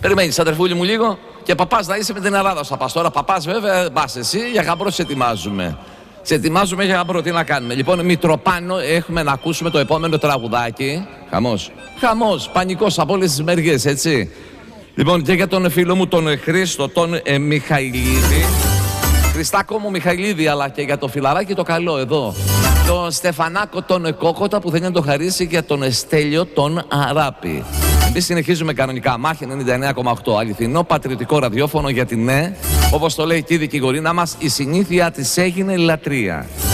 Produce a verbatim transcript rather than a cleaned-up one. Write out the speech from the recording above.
Περιμένεις, αδερφούλη μου, λίγο. Και παπάς να είσαι με την Ελλάδα σου. Πας τώρα, παπάς βέβαια, πας εσύ, για γαμπρό σε ετοιμάζουμε. Σε ετοιμάζουμε για γαμπρό, τι να κάνουμε. Λοιπόν, Μητροπάνο, έχουμε να ακούσουμε το επόμενο τραγουδάκι. Χαμός. Χαμός, πανικός από όλες τις μεριές, έτσι. Λοιπόν, και για τον φίλο μου τον Χρήστο, τον ε, Μιχαηλίδη. Χριστάκο μου Μιχαηλίδη, αλλά και για το φιλαράκι το καλό εδώ. Τον Στεφανάκο τον Κόκοτα που θέλει να το χαρίσει για τον Στέλιο τον Αράπη. Εμείς συνεχίζουμε κανονικά. Μάχη ενενήντα εννέα κόμμα οκτώ. Αληθινό πατριωτικό ραδιόφωνο, γιατί ναι, όπως το λέει και η δικηγορίνα μας, η συνήθεια της έγινε λατρεία.